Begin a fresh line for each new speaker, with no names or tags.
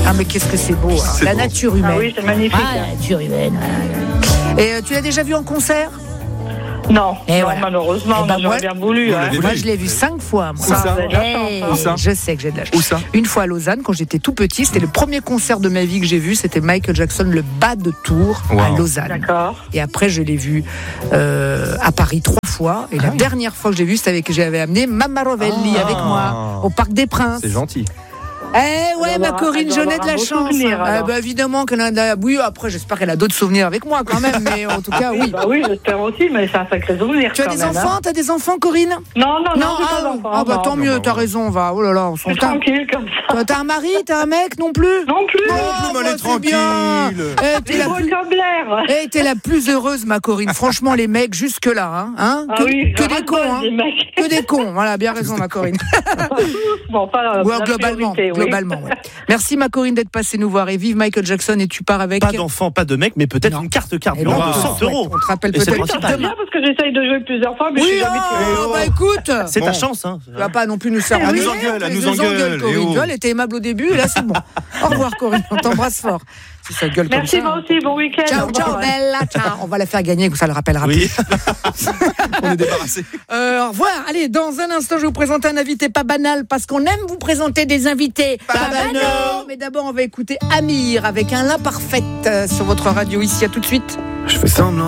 Ah, mais qu'est-ce que c'est beau, hein.
C'est
La
beau.
nature humaine.
Ah oui, c'est magnifique.
Ah, la nature humaine. Et tu l'as déjà vu en concert?
Non,
Et
non,
voilà.
malheureusement,
Eh ben,
j'aurais
moi-
bien voulu.
Vous
Hein.
l'avez
Moi,
vu.
je l'ai vu 5 fois. Moi.
Où ça
Vous avez de la chance, hein.
Où ça
Je sais que j'ai de la chance.
Où ça
Une fois à Lausanne, quand j'étais tout petit, c'était le premier concert de ma vie que j'ai vu. C'était Michael Jackson, le bas de Tours à
Wow.
Lausanne.
D'accord.
Et après, je l'ai vu à Paris 3 fois. Et la dernière fois que j'ai vu, c'était avec que j'avais amené Mamma Rovelli avec moi au Parc des Princes.
C'est gentil.
Eh ouais,
Elle
ma
doit
Corinne,
avoir
j'en ai
un
de la
beau
chance.
souvenir, alors.
Bah, évidemment qu'elle en a. Oui, après, j'espère qu'elle a d'autres souvenirs avec moi quand même. Mais en tout cas, oui.
Bah oui, j'espère aussi, mais c'est un sacré souvenir.
Tu as
quand
des
même,
enfants?
hein.
T'as des enfants, Corinne?
Non, j'ai pas
ah,
d'enfants.
ah, bah
non.
tant mieux, t'as raison, va. Oh là là, on
Je
s'en
suis tranquille comme ça.
T'as un mari, t'as un mec non plus?
Non plus.
Non,
Ah,
plus, mais elle
bah,
est
c'est
tranquille.
bien. Eh, t'es
Les
la
gros
plus...
comme l'air.
eh, t'es la plus heureuse, ma Corinne. Franchement, les mecs, jusque-là, hein
Ah
que,
oui,
que des cons, hein.
des mecs.
Que des cons. Voilà, bien raison, ma Corinne.
Bon, pas
Ouais,
la
globalement,
priorité, oui.
globalement. Ouais. Merci, ma Corinne, d'être passée nous voir. Et vive Michael Jackson. Et tu pars avec.
Pas d'enfant, pas de mec, mais peut-être
Non.
une carte
Eh
carburant
ben,
de 100 euros.
On te rappelle
Et c'est
peut-être.
principal.
C'est bien parce que j'essaye de jouer plusieurs fois, mais je
Oui,
suis jamais
bah écoute.
C'est ta
Bon.
chance, hein.
Tu vas pas non plus nous servir.
Elle nous engueule, elle nous engueule.
Corinne.
Eh oh.
Tu vois, elle était aimable au début, et là, c'est bon. Au revoir, Corinne. On t'embrasse fort. Si ça gueule
Merci,
comme ça.
moi aussi, bon week-end.
Ciao,
Au
ciao,
revoir.
bella, ciao. On va la faire gagner, ça le rappellera plus.
Oui.
On est débarrassé.
Au revoir. Allez, dans un instant, je vais vous présenter un invité pas banal parce qu'on aime vous présenter des invités pas banaux. Mais d'abord, on va écouter Amir avec un l'imparfaite sur votre radio ici. À tout de suite.
Je fais semblant.